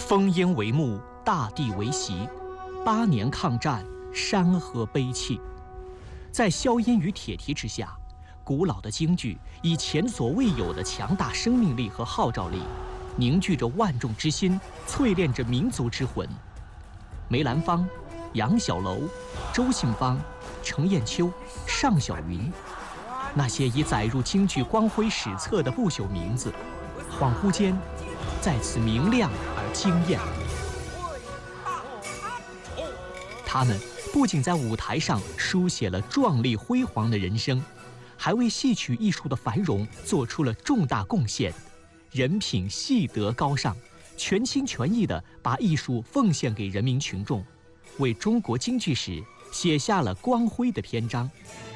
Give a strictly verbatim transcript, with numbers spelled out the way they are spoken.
烽烟为幕，大地为席，八年抗战，山河悲泣。在硝烟与铁蹄之下，古老的京剧以前所未有的强大生命力和号召力，凝聚着万众之心，淬炼着民族之魂。梅兰芳、杨小楼、周信芳、程砚秋、尚小云，那些已载入京剧光辉史册的不朽名字，恍惚间在此明亮而惊艳。他们不仅在舞台上书写了壮丽辉煌的人生，还为戏曲艺术的繁荣做出了重大贡献，人品戏德高尚，全心全意地把艺术奉献给人民群众，为中国京剧史写下了光辉的篇章。